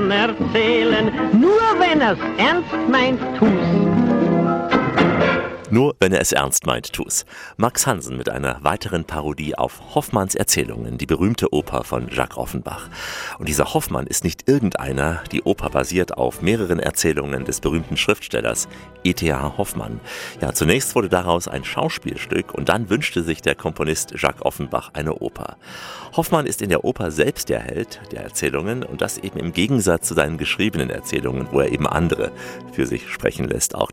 Geschichten erzählen, nur wenn er's ernst meint, tu's. Nur wenn er es ernst meint, tu's. Max Hansen mit einer weiteren Parodie auf Hoffmanns Erzählungen, die berühmte Oper von Jacques Offenbach. Und dieser Hoffmann ist nicht irgendeiner, die Oper basiert auf mehreren Erzählungen des berühmten Schriftstellers E.T.H. Hoffmann. Ja, zunächst wurde daraus ein Schauspielstück und dann wünschte sich der Komponist Jacques Offenbach eine Oper. Hoffmann ist in der Oper selbst der Held der Erzählungen und das eben im Gegensatz zu seinen geschriebenen Erzählungen, wo er eben andere für sich sprechen lässt. Auch